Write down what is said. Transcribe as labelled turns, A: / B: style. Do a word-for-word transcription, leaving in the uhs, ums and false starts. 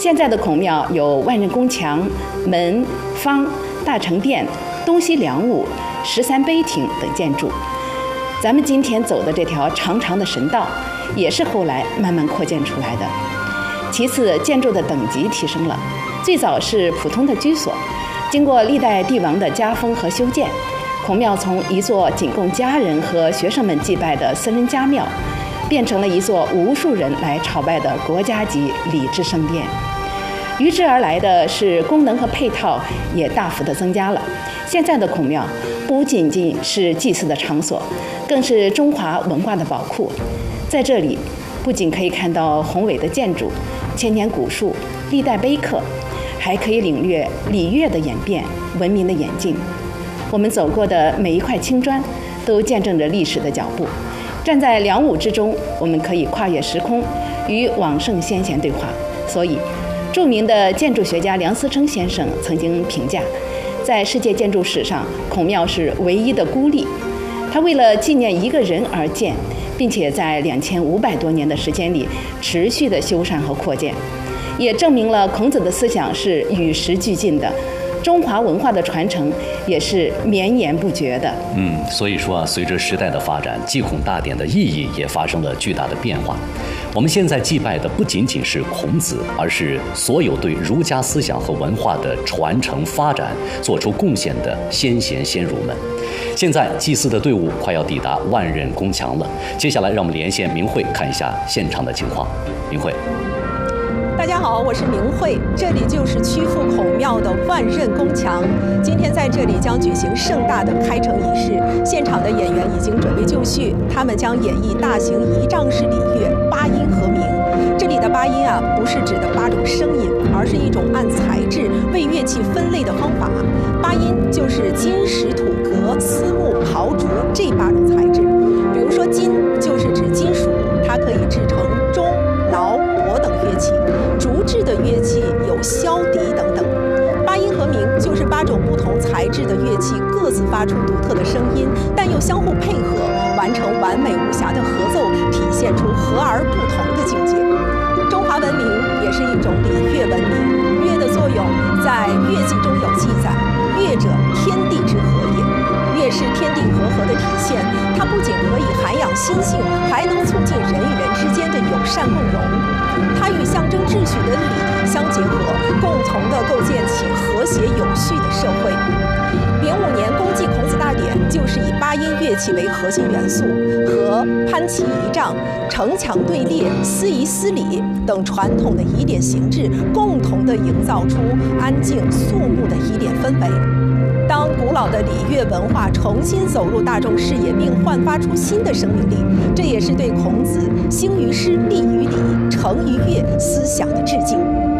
A: 现在的孔庙有万仞宫墙、门、方、大成殿、东西梁屋、十三碑亭等建筑。咱们今天走的这条长长的神道，也是后来慢慢扩建出来的。其次，建筑的等级提升了，最早是普通的居所，经过历代帝王的加封和修建，孔庙从一座仅供家人和学生们祭拜的私人家庙，变成了一座无数人来朝拜的国家级礼制圣殿。与之而来的是功能和配套也大幅的增加了。现在的孔庙不仅仅是祭祀的场所，更是中华文化的宝库。在这里，不仅可以看到宏伟的建筑、千年古树、历代碑刻，还可以领略礼乐的演变、文明的演进。我们走过的每一块青砖，都见证着历史的脚步。站在梁武之中，我们可以跨越时空，与往圣先贤对话。所以，著名的建筑学家梁思成先生曾经评价，在世界建筑史上，孔庙是唯一的孤立。他为了纪念一个人而建，并且在两千五百多年的时间里持续的修缮和扩建，也证明了孔子的思想是与时俱进的。中华文化的传承也是绵延不绝的。
B: 嗯，所以说啊，随着时代的发展，祭孔大典的意义也发生了巨大的变化。我们现在祭拜的不仅仅是孔子，而是所有对儒家思想和文化的传承发展做出贡献的先贤先儒们。现在祭祀的队伍快要抵达万仞宫墙了，接下来让我们连线明慧看一下现场的情况。明慧。
C: 大家好，我是明慧，这里就是曲阜孔庙的万仞宫墙。今天在这里将举行盛大的开城仪式，现场的演员已经准备就绪，他们将演绎大型仪仗式礼乐八音和鸣。这里的八音啊，不是指的八种声音，而是一种按材质为乐器分类的方法。八音就是金、石、土、革、丝、木、刨、竹这八种材质。比如说金就是指金属，它可以制成钟、挠、钹等乐器；竹制的乐器有箫、笛等等。八音和鸣就是八种不同材质的乐器各自发出独特的声音，但又相互配合，完成完美无瑕的合奏，体现出和而不同的境界。中华文明也是一种礼乐文明，乐的作用在乐记中有记载，乐者天地之和也。乐是天地和合的体现，它不仅可以涵养心性，还能促进人与人之间的友善共融。它与象征秩序的礼相结合，共同的构建起和谐有序的社会。丙午年公祭孔子大典就是以八音乐器为核心元素，和攀旗仪仗、城墙队列、司仪司礼等传统的仪典形制，共同的营造出安静肃穆的仪典氛围。当古老的礼乐文化重新走入大众视野，并焕发出新的生命力，这也是对孔子兴于诗、立于礼、成于乐思想的致敬。